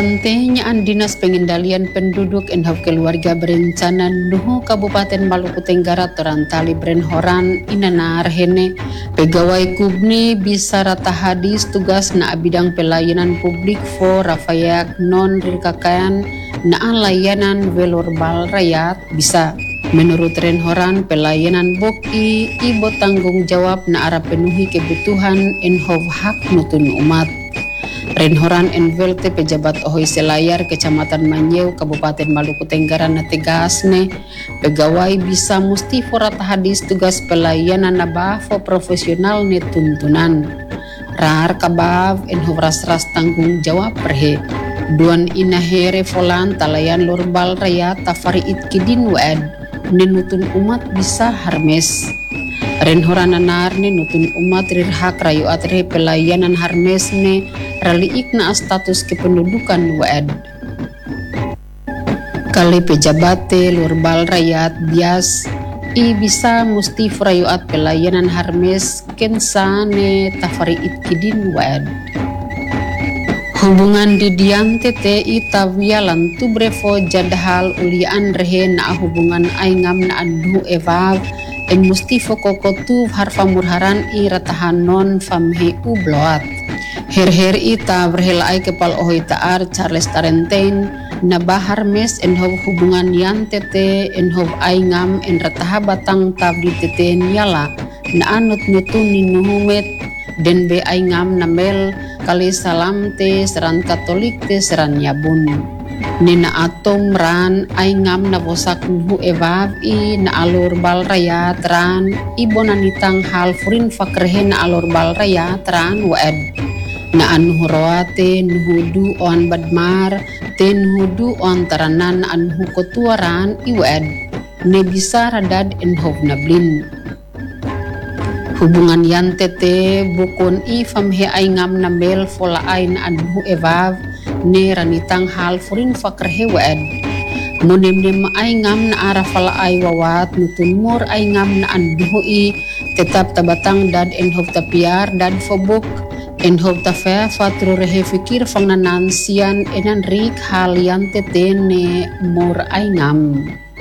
Lantenya Dinas Pengendalian Penduduk Enhov Keluarga Berencana Nuhu Kabupaten Maluku Tenggara Terantali Brenhoran Inanar Hene pegawai kubni bisa rata hadis tugas na bidang pelayanan publik for rafayak non rikakayan na layanan velorbal rakyat bisa. Menurut Renhoran, pelayanan boki ibo tanggung jawab na arah penuhi kebutuhan Enhov hak nutun umat. Renhoran NVLT pejabat Ohoy Selayar Kecamatan Manyeu Kabupaten Maluku Tenggara na tegasne pegawai bisa musti forat hadis tugas pelayanan nabafo profesional ne tuntunan rar kabav Enhov ras tanggung jawab perhe duan inahere volan talayan lorbal raya tafari itkidin wed nenutun umat bisa harmes. Renhoran nanarne nutun umat rirhak rayu atre pelayanan harmesne raliik na status kependudukan waed. Kali pejabate lurbal rakyat bias i bisa musti rayuat pelayanan harmes kensane tafari itkidin waed. Hubungan didiam tete itawia lantu brevo jadhal ulian rehe na hubungan aingam na adhu evav en musti fokokotu harfa murharan i ratahan non famhe ubloat. Her ita berhelai kepal ohoy taar Charles Tarenten na bahar mes enhov hubungan yan tete enhov aingam en rataha batang tabdi tete nyala na anut nutun ninuhumet den be aingam na mel kali salam te seran katolik te seran yabun. Nina atom ran aingam na bosak nuhu evav i na alur bal raya ran ibo nanitang hal furin fakrehe na alur bal raya ran waed na anuhu roate nuhudu on badmar te nuhudu on taranan anuhu kotuaran i waed ne bisa radad enhov nablin. Hubungan yan tete bukon i famhe aingam na mel fola ay na anuhu evav ne ranitang hal furin fakrehe waed munim aingam na arafala ay wawat nutunmur aingam na anduho i tetap tabatang dad enhov tapiar dad fobuk enhov tafe fatru rehe fikir fang nanansian enan rik hal yan tete ne mur aingam.